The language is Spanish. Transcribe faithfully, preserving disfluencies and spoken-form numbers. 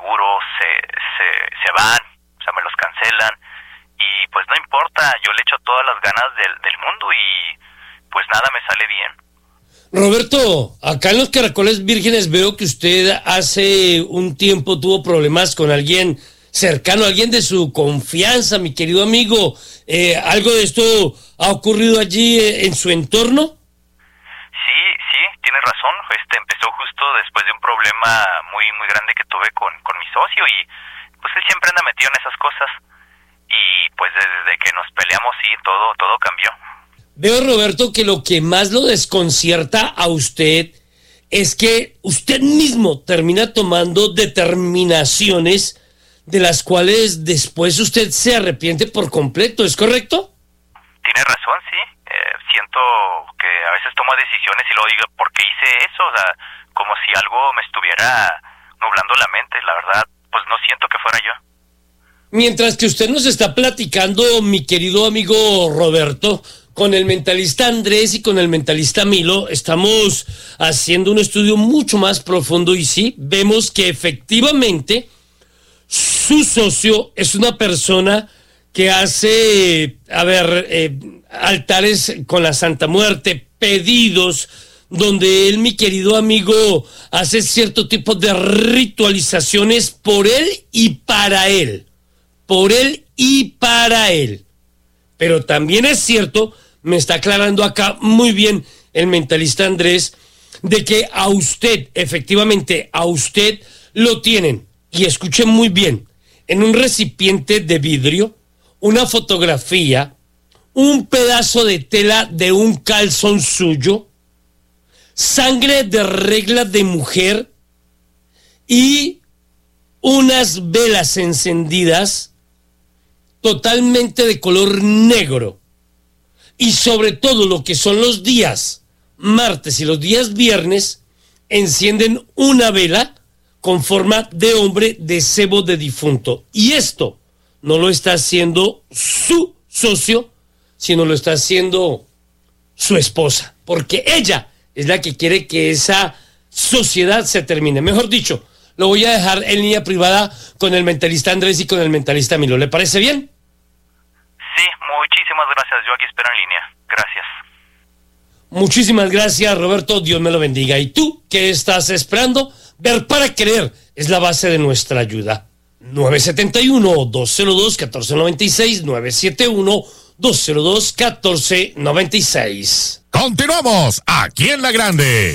seguro se, se, se van, o sea, me los cancelan, y pues no importa, yo le echo todas las ganas del, del mundo y pues nada me sale bien. Roberto, acá en Los Caracoles Vírgenes veo que usted hace un tiempo tuvo problemas con alguien cercano, alguien de su confianza, mi querido amigo. Eh, ¿Algo de esto ha ocurrido allí en su entorno? Sí, sí, tienes razón. Este empezó justo después de un problema muy muy grande que tuve con, con mi socio, y pues él siempre anda metido en esas cosas. Y pues desde que nos peleamos, sí, todo, todo cambió. Veo, Roberto, que lo que más lo desconcierta a usted es que usted mismo termina tomando determinaciones de las cuales después usted se arrepiente por completo, ¿es correcto? Tienes razón, sí. Eh, siento que a veces tomo decisiones y luego digo, ¿por qué hice eso? O sea, como si algo me estuviera nublando la mente. La verdad, pues no siento que fuera yo. Mientras que usted nos está platicando, mi querido amigo Roberto, con el mentalista Andrés y con el mentalista Milo, estamos haciendo un estudio mucho más profundo y sí, vemos que efectivamente su socio es una persona que hace, a ver, eh, altares con la Santa Muerte, pedidos, donde él, mi querido amigo, hace cierto tipo de ritualizaciones por él y para él. Por él y para él. Pero también es cierto, me está aclarando acá muy bien el mentalista Andrés, de que a usted, efectivamente, a usted lo tienen, y escuchen muy bien, en un recipiente de vidrio, una fotografía, un pedazo de tela de un calzón suyo, sangre de regla de mujer y unas velas encendidas totalmente de color negro. Y sobre todo lo que son los días martes y los días viernes, encienden una vela con forma de hombre de cebo de difunto. Y esto no lo está haciendo su socio, sino lo está haciendo su esposa. Porque ella es la que quiere que esa sociedad se termine. Mejor dicho, lo voy a dejar en línea privada con el mentalista Andrés y con el mentalista Milo. ¿Le parece bien? Sí, muchísimas gracias. Yo aquí espero en línea. Gracias. Muchísimas gracias, Roberto. Dios me lo bendiga. ¿Y tú qué estás esperando? Ver para creer es la base de nuestra ayuda. nueve siete uno, dos cero dos, uno cuatro nueve seis, nueve siete uno, dos cero dos, uno cuatro nueve seis. Continuamos aquí en La Grande.